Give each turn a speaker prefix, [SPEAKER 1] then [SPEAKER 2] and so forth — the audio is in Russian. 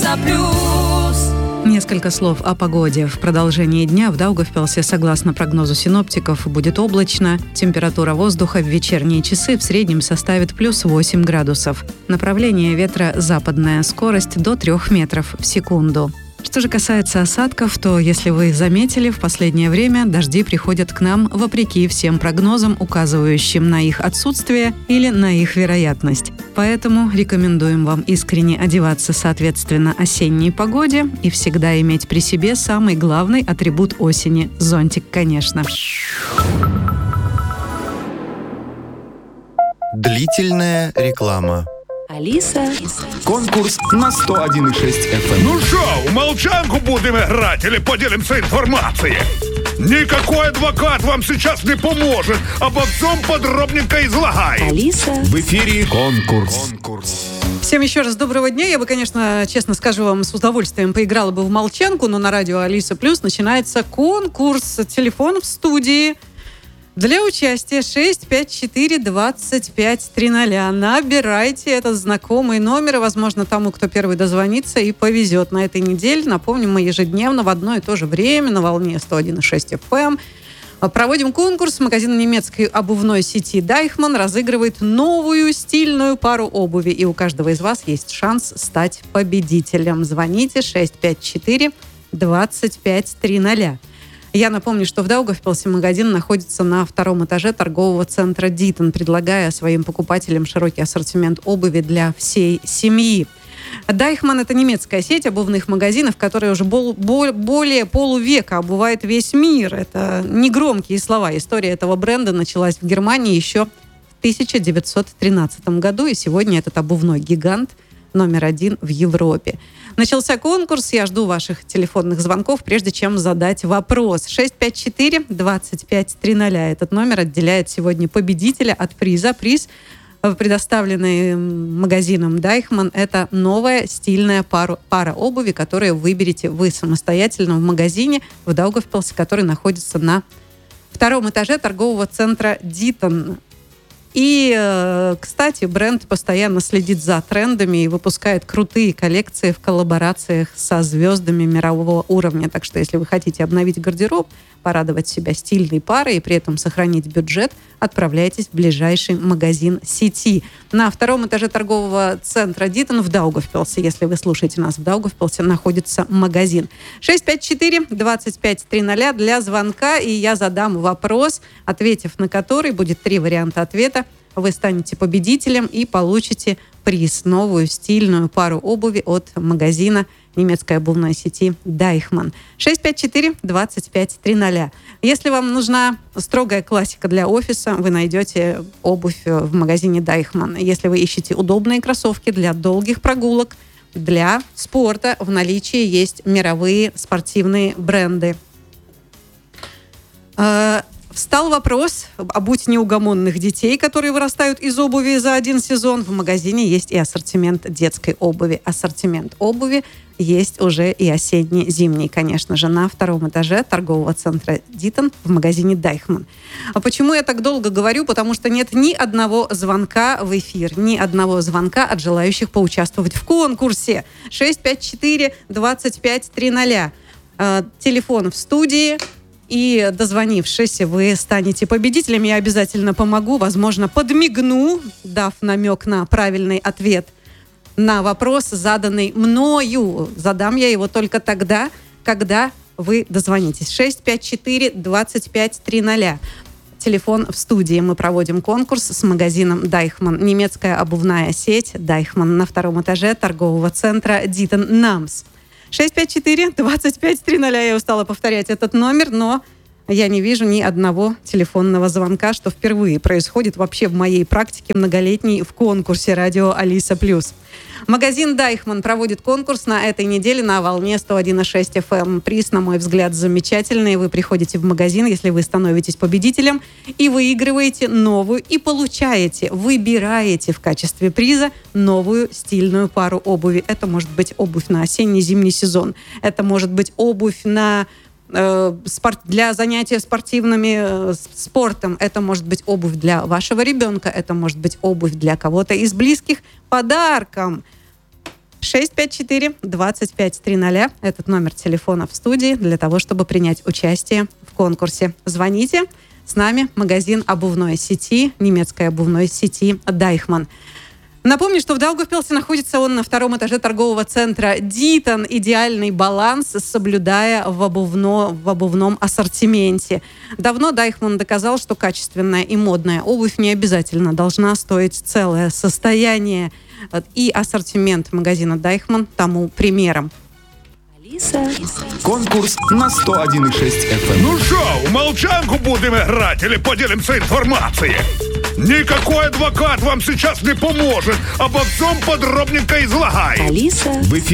[SPEAKER 1] Алиса Плюс.
[SPEAKER 2] Несколько слов о погоде. В продолжении дня в Даугавпилсе, согласно прогнозу синоптиков, будет облачно. Температура воздуха в вечерние часы в среднем составит плюс 8 градусов. Направление ветра западная, скорость до 3 метров в секунду. Что же касается осадков, то, если вы заметили, в последнее время дожди приходят к нам вопреки всем прогнозам, указывающим на их отсутствие или на их вероятность. Поэтому рекомендуем вам искренне одеваться соответственно осенней погоде и всегда иметь при себе самый главный атрибут осени – зонтик, конечно.
[SPEAKER 3] Длительная реклама.
[SPEAKER 4] Алиса.
[SPEAKER 5] Конкурс на 101,6 FM.
[SPEAKER 6] Ну что, в молчанку будем играть или поделимся информацией? Никакой адвокат вам сейчас не поможет. Обо всем подробненько излагай.
[SPEAKER 4] Алиса.
[SPEAKER 5] В эфире конкурс.
[SPEAKER 2] Всем еще раз доброго дня. Я бы, конечно, честно скажу вам, с удовольствием поиграла бы в молчанку, но на радио Алиса Плюс начинается конкурс. Телефон в студии. Для участия 654-25-300. Набирайте этот знакомый номер. Возможно, тому, кто первый дозвонится, и повезет на этой неделе. Напомню, мы ежедневно в одно и то же время на волне 101,6 FM проводим конкурс. Магазин немецкой обувной сети Deichmann разыгрывает новую стильную пару обуви. И у каждого из вас есть шанс стать победителем. Звоните 654-25-300. Я напомню, что в Даугавпилсе магазин находится на 2-м этаже торгового центра «Дитон», предлагая своим покупателям широкий ассортимент обуви для всей семьи. Deichmann – это немецкая сеть обувных магазинов, которая уже более полувека обувает весь мир. Это негромкие слова. История этого бренда началась в Германии еще в 1913 году, и сегодня этот обувной гигант номер 1 в Европе. Начался конкурс. Я жду ваших телефонных звонков, прежде чем задать вопрос. 654-25-300. Этот номер отделяет сегодня победителя от приза. Приз, предоставленный магазином Deichmann, это новая стильная пара обуви, которую выберете вы самостоятельно в магазине в Даугавпилсе, который находится на 2-м этаже торгового центра «Дитон». И, кстати, бренд постоянно следит за трендами и выпускает крутые коллекции в коллаборациях со звездами мирового уровня. Так что, если вы хотите обновить гардероб, порадовать себя стильной парой и при этом сохранить бюджет, отправляйтесь в ближайший магазин сети. На 2-м этаже торгового центра «Дитон» в Даугавпилсе, если вы слушаете нас в Даугавпилсе, находится магазин. 654-25-300 для звонка, и я задам вопрос, ответив на который, будет 3 варианта ответа. Вы станете победителем и получите приз. Новую стильную пару обуви от магазина немецкой обувной сети Deichmann. 654-25-300. Если вам нужна строгая классика для офиса, вы найдете обувь в магазине Deichmann. Если вы ищете удобные кроссовки для долгих прогулок, для спорта, в наличии есть мировые спортивные бренды. Встал вопрос о будь неугомонных детей, которые вырастают из обуви за один сезон. В магазине есть и ассортимент детской обуви. Ассортимент обуви есть уже и осенне-зимний, конечно же, на 2-м этаже торгового центра «Дитон» в магазине Deichmann. А почему я так долго говорю? Потому что нет ни одного звонка в эфир, ни одного звонка от желающих поучаствовать в конкурсе. 654-25-300. Телефон в студии. И, дозвонившись, вы станете победителем. Я обязательно помогу, возможно, подмигну, дав намек на правильный ответ на вопрос, заданный мною. Задам я его только тогда, когда вы дозвонитесь. 654-25-300. Телефон в студии. Мы проводим конкурс с магазином Deichmann. Немецкая обувная сеть Deichmann на 2-м этаже торгового центра «Дитон» Намс. 654-25-300. Я устала повторять этот номер, но я не вижу ни одного телефонного звонка, что впервые происходит вообще в моей практике многолетней в конкурсе радио Алиса Плюс. Магазин Deichmann проводит конкурс на этой неделе на волне 101,6 FM. Приз, на мой взгляд, замечательный. Вы приходите в магазин, если вы становитесь победителем, и выигрываете новую, и получаете, выбираете в качестве приза новую стильную пару обуви. Это может быть обувь на осенне-зимний сезон. Это может быть обувь для занятия спортом. Это может быть обувь для вашего ребенка. Это может быть обувь для кого-то из близких подарком. 654-2530. Этот номер телефона в студии для того, чтобы принять участие в конкурсе. Звоните. С нами магазин обувной сети, немецкой обувной сети «Дайхман». Напомню, что в Даугавпилсе находится он на 2-м этаже торгового центра «Дитон». Идеальный баланс, соблюдая в обувном ассортименте. Давно Дайхман доказал, что качественная и модная обувь не обязательно должна стоить целое состояние. И ассортимент магазина «Дайхман» тому примером.
[SPEAKER 5] Конкурс на 101,6 FM.
[SPEAKER 6] Ну что, в молчанку будем играть или поделимся информацией? Никакой адвокат вам сейчас не поможет. Обо всем подробненько излагай.
[SPEAKER 5] В эфире